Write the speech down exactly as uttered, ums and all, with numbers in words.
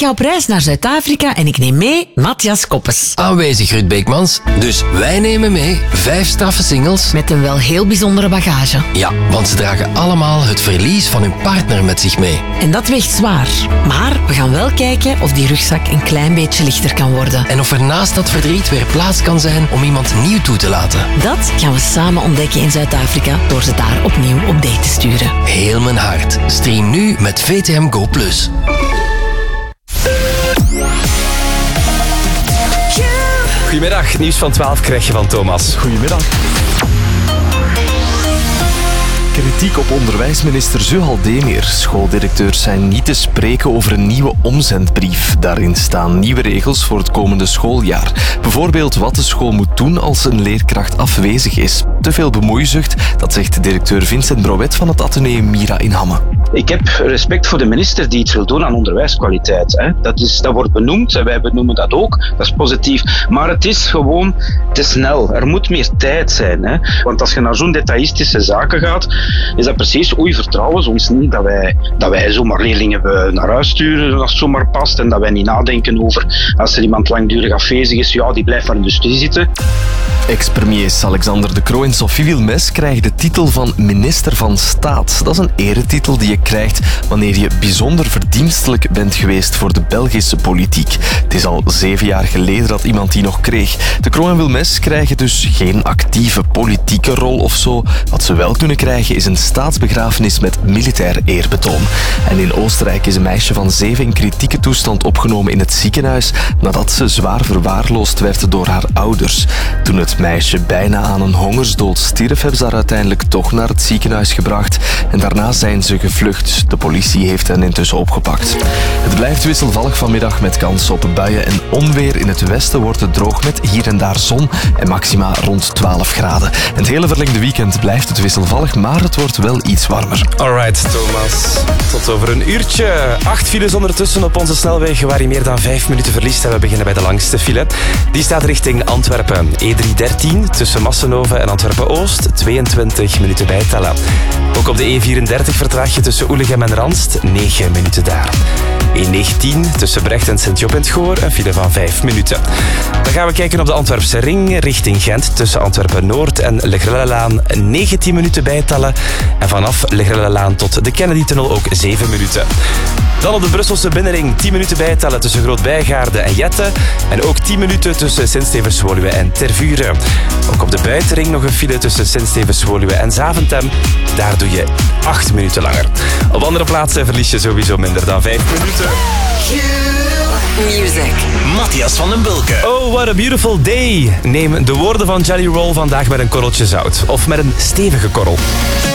ga op reis naar Zuid-Afrika en ik neem mee Matthias Koppes. Aanwezig Ruud Beekmans. Dus wij nemen mee vijf straffe singles. Met een wel heel bijzondere bagage. Ja, want ze dragen allemaal het verlies van hun partner met zich mee. En dat weegt zwaar. Maar we gaan wel kijken of die rugzak een klein beetje lichter kan worden. En of er naast dat verdriet weer plaats kan zijn om iemand nieuw toe te laten. Dat gaan we samen ontdekken in Zuid-Afrika door ze daar opnieuw op date te sturen. Heel mijn hart. Stream nu met V T M Go Plus. Goedemiddag, nieuws van twaalf krijg je van Thomas. Goedemiddag. Kritiek op onderwijsminister Zuhal Demeer. Schooldirecteurs zijn niet te spreken over een nieuwe omzendbrief. Daarin staan nieuwe regels voor het komende schooljaar. Bijvoorbeeld wat de school moet doen als een leerkracht afwezig is. Te veel bemoeizucht, dat zegt directeur Vincent Brouet van het Atheneum Mira in Hamme. Ik heb respect voor de minister die iets wil doen aan onderwijskwaliteit. Hè. Dat, is, dat wordt benoemd en wij benoemen dat ook. Dat is positief. Maar het is gewoon te snel. Er moet meer tijd zijn. Hè. Want als je naar zo'n detaïstische zaken gaat, is dat precies, oei, vertrouwen ze ons niet dat wij, dat wij zomaar leerlingen naar huis sturen als het zomaar past en dat wij niet nadenken over als er iemand langdurig afwezig is, ja, die blijft maar in de studie zitten. Ex-premiers Alexander De Croo en Sophie Wilmès krijgen de titel van minister van Staat. Dat is een eretitel die je krijgt wanneer je bijzonder verdienstelijk bent geweest voor de Belgische politiek. Het is al zeven jaar geleden dat iemand die nog kreeg. De Croo en Wilmès krijgen dus geen actieve politieke rol of zo. Wat ze wel kunnen krijgen is een staatsbegrafenis met militair eerbetoon. En in Oostenrijk is een meisje van zeven in kritieke toestand opgenomen in het ziekenhuis nadat ze zwaar verwaarloosd werd door haar ouders. Toen het meisje bijna aan een hongersdood stierf, hebben ze haar uiteindelijk toch naar het ziekenhuis gebracht en daarna zijn ze gevlucht. De politie heeft hen intussen opgepakt. Het blijft wisselvallig vanmiddag met kans op buien en onweer. In het westen wordt het droog met hier en daar zon en maxima rond twaalf graden. En het hele verlengde weekend blijft het wisselvallig, maar het wordt wel iets warmer. Alright, Thomas. Tot over een uurtje. Acht files ondertussen op onze snelwegen waar je meer dan vijf minuten verliest. En we beginnen bij de langste file. Die staat richting Antwerpen. E drie dertien tussen Massenhoven en Antwerpen-Oost. tweeëntwintig minuten bijtellen. Ook op de E vierendertig vertraag je tussen Oelegem en Randst. negen minuten daar. E negentien tussen Brecht en Sint-Job in het Goor. Een file van vijf minuten. Dan gaan we kijken op de Antwerpse ring richting Gent. Tussen Antwerpen-Noord en Le Grellelaan. negentien minuten bijtellen. En vanaf Le Grellelaan tot de Kennedy-tunnel ook zeven minuten. Dan op de Brusselse binnenring tien minuten bijtellen tussen Groot-Bijgaarde en Jette. En ook tien minuten tussen Sint-Stevens-Woluwe en Tervuren. Ook op de buitenring nog een file tussen Sint-Stevens-Woluwe en Zaventem. Daar doe je acht minuten langer. Op andere plaatsen verlies je sowieso minder dan vijf minuten. Music. Matthias van den Bulke. Oh, what a beautiful day. Neem de woorden van Jelly Roll vandaag met een korreltje zout. Of met een stevige korrel.